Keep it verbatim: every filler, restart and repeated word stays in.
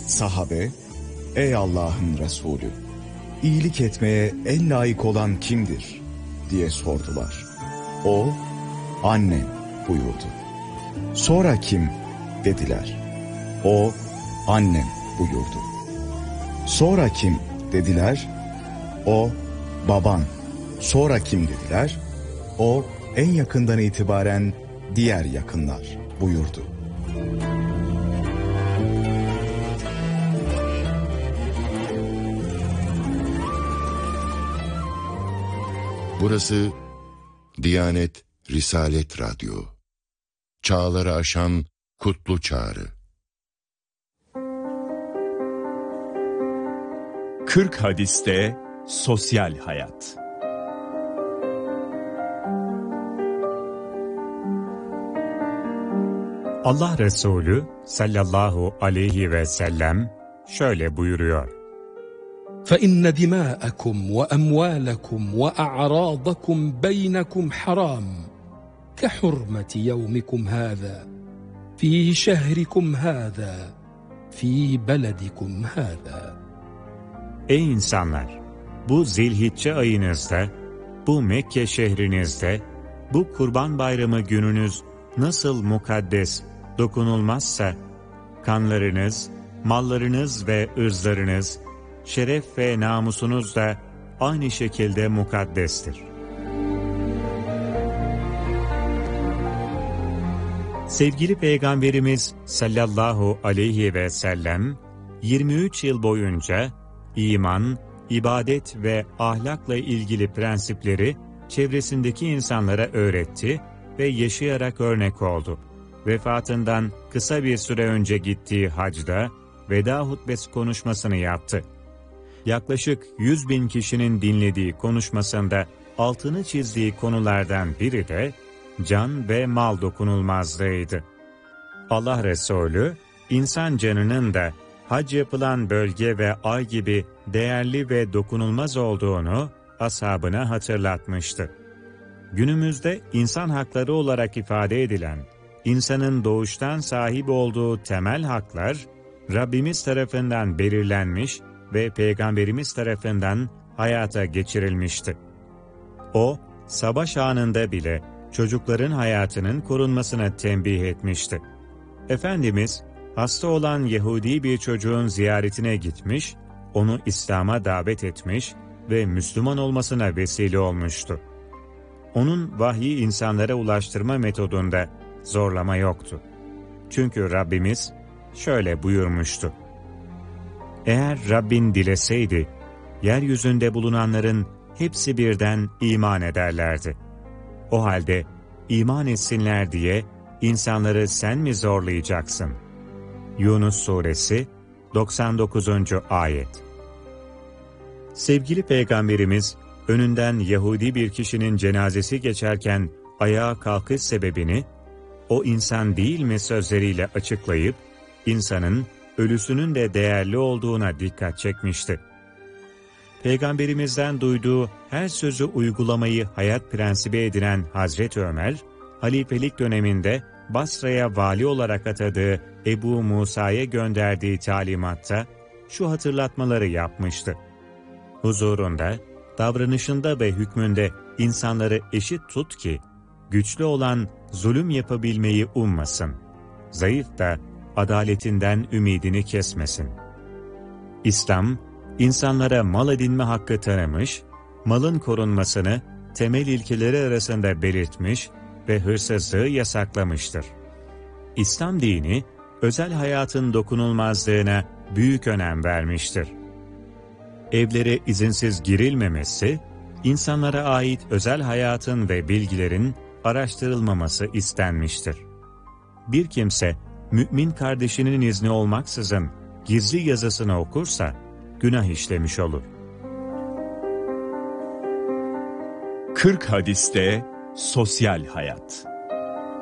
Sahabe, ey Allah'ın Resulü, iyilik etmeye en layık olan kimdir diye sordular. O, annen buyurdu. Sonra kim dediler. O, annem buyurdu. Sonra kim dediler. O, baban. Sonra kim dediler. O, en yakından itibaren diğer yakınlar buyurdu. Burası Diyanet Risalet Radyo. Çağları aşan kutlu çağrı. kırk hadiste sosyal hayat. Allah Resulü sallallahu aleyhi ve sellem şöyle buyuruyor. فَإِنَّ دِمَاءَكُمْ وَأَمْوَالَكُمْ وَأَعْرَاضَكُمْ بَيْنَكُمْ حَرَامٌ كَحُرْمَةِ يَوْمِكُمْ هَذَا فِي شَهْرِكُمْ هَذَا فِي بَلَدِكُمْ هَذَا. Ey insanlar! Bu Zilhicce ayınızda, bu Mekke şehrinizde, bu Kurban Bayramı gününüz nasıl mukaddes, dokunulmazsa, kanlarınız, mallarınız ve ırzlarınız, şeref ve namusunuz da aynı şekilde mukaddestir. Sevgili Peygamberimiz sallallahu aleyhi ve sellem, yirmi üç yıl boyunca iman, ibadet ve ahlakla ilgili prensipleri çevresindeki insanlara öğretti ve yaşayarak örnek oldu. Vefatından kısa bir süre önce gittiği hacda veda hutbesi konuşmasını yaptı. Yaklaşık yüz bin kişinin dinlediği konuşmasında altını çizdiği konulardan biri de can ve mal dokunulmazlığıydı. Allah Resulü, insan canının da hac yapılan bölge ve ay gibi değerli ve dokunulmaz olduğunu ashabına hatırlatmıştı. Günümüzde insan hakları olarak ifade edilen, insanın doğuştan sahip olduğu temel haklar, Rabbimiz tarafından belirlenmiş ve Peygamberimiz tarafından hayata geçirilmişti. O, savaş anında bile çocukların hayatının korunmasına tembih etmişti. Efendimiz, hasta olan Yahudi bir çocuğun ziyaretine gitmiş, onu İslam'a davet etmiş ve Müslüman olmasına vesile olmuştu. Onun vahyi insanlara ulaştırma metodunda zorlama yoktu. Çünkü Rabbimiz şöyle buyurmuştu. Eğer Rabbin dileseydi, yeryüzünde bulunanların hepsi birden iman ederlerdi. O halde iman etsinler diye insanları sen mi zorlayacaksın? Yunus Suresi doksan dokuzuncu ayet. Sevgili Peygamberimiz, önünden Yahudi bir kişinin cenazesi geçerken ayağa kalkış sebebini, o insan değil mi sözleriyle açıklayıp, insanın ölüsünün de değerli olduğuna dikkat çekmişti. Peygamberimizden duyduğu her sözü uygulamayı hayat prensibi edinen Hazreti Ömer, halifelik döneminde Basra'ya vali olarak atadığı Ebu Musa'ya gönderdiği talimatta şu hatırlatmaları yapmıştı. Huzurunda, davranışında ve hükmünde insanları eşit tut ki, güçlü olan zulüm yapabilmeyi ummasın. Zayıf da adaletinden ümidini kesmesin. İslam, insanlara mal edinme hakkı tanımış, malın korunmasını temel ilkeleri arasında belirtmiş ve hırsızlığı yasaklamıştır. İslam dini, özel hayatın dokunulmazlığına büyük önem vermiştir. Evlere izinsiz girilmemesi, insanlara ait özel hayatın ve bilgilerin araştırılmaması istenmiştir. Bir kimse, mümin kardeşinin izni olmaksızın gizli yazısını okursa, günah işlemiş olur. kırk hadiste sosyal hayat.